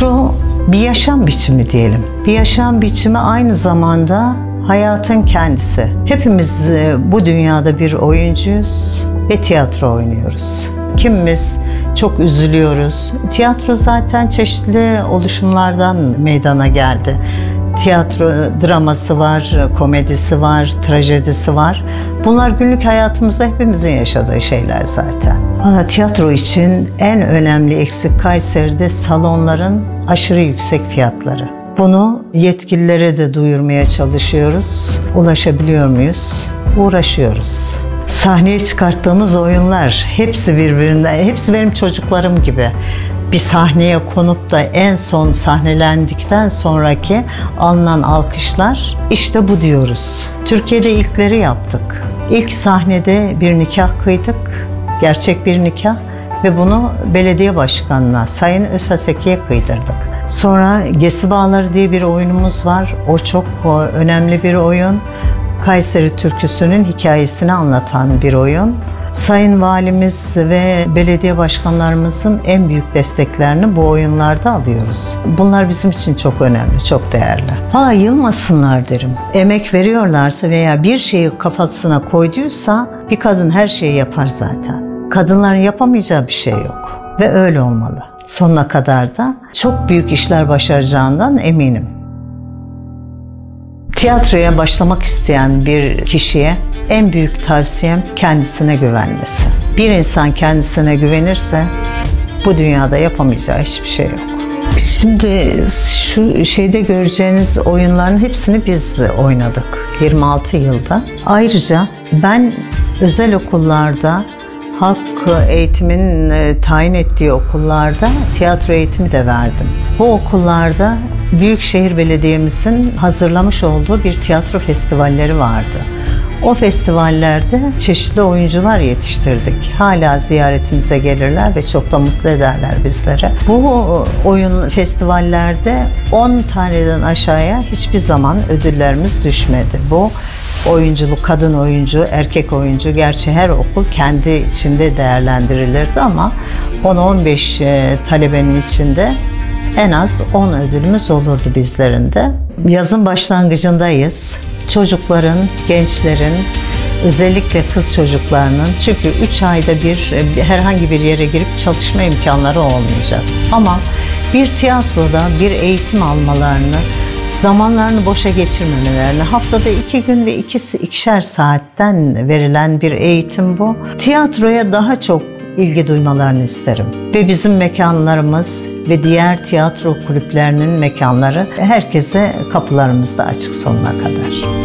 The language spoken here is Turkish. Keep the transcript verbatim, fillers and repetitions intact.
Tiyatro bir yaşam biçimi diyelim. Bir yaşam biçimi aynı zamanda hayatın kendisi. Hepimiz bu dünyada bir oyuncuyuz ve tiyatro oynuyoruz. Kimimiz çok üzülüyoruz. Tiyatro zaten çeşitli oluşumlardan meydana geldi. Tiyatro draması var, komedisi var, trajedisi var. Bunlar günlük hayatımızda hepimizin yaşadığı şeyler zaten. Ama tiyatro için en önemli eksik Kayseri'de salonların aşırı yüksek fiyatları. Bunu yetkililere de duyurmaya çalışıyoruz. Ulaşabiliyor muyuz? Uğraşıyoruz. Sahneye çıkarttığımız oyunlar hepsi birbirinden, hepsi benim çocuklarım gibi. Bir sahneye konup da en son sahnelendikten sonraki alınan alkışlar, işte bu diyoruz. Türkiye'de ilkleri yaptık. İlk sahnede bir nikah kıydık, gerçek bir nikah ve bunu belediye başkanına, Sayın Özhaseki'ye kıydırdık. Sonra Gesi Bağları diye bir oyunumuz var. O çok önemli bir oyun. Kayseri türküsünün hikayesini anlatan bir oyun. Sayın Valimiz ve belediye başkanlarımızın en büyük desteklerini bu oyunlarda alıyoruz. Bunlar bizim için çok önemli, çok değerli. Valla yılmasınlar derim. Emek veriyorlarsa veya bir şeyi kafasına koyduysa bir kadın her şeyi yapar zaten. Kadınların yapamayacağı bir şey yok ve öyle olmalı. Sonuna kadar da çok büyük işler başaracağından eminim. Tiyatroya başlamak isteyen bir kişiye en büyük tavsiyem kendisine güvenmesi. Bir insan kendisine güvenirse bu dünyada yapamayacağı hiçbir şey yok. Şimdi şu şeyde göreceğiniz oyunların hepsini biz oynadık yirmi altı yılda. Ayrıca ben özel okullarda, halk eğitimin tayin ettiği okullarda tiyatro eğitimi de verdim. Bu okullarda Büyükşehir Belediye'mizin hazırlamış olduğu bir tiyatro festivalleri vardı. O festivallerde çeşitli oyuncular yetiştirdik. Hala ziyaretimize gelirler ve çok da mutlu ederler bizlere. Bu oyun festivallerde on taneden aşağıya hiçbir zaman ödüllerimiz düşmedi. Bu oyunculuk, kadın oyuncu, erkek oyuncu, gerçi her okul kendi içinde değerlendirilirdi ama on on beş talebenin içinde en az on ödülümüz olurdu bizlerin de. Yazın başlangıcındayız. Çocukların, gençlerin, özellikle kız çocuklarının, çünkü üç ayda bir herhangi bir yere girip çalışma imkanları olmayacak. Ama bir tiyatroda bir eğitim almalarını, zamanlarını boşa geçirmemelerini, haftada iki gün ve ikisi ikişer saatten verilen bir eğitim bu. Tiyatroya daha çok ilgi duymalarını isterim. Ve bizim mekanlarımız ve diğer tiyatro kulüplerinin mekanları herkese kapılarımızda açık sonuna kadar.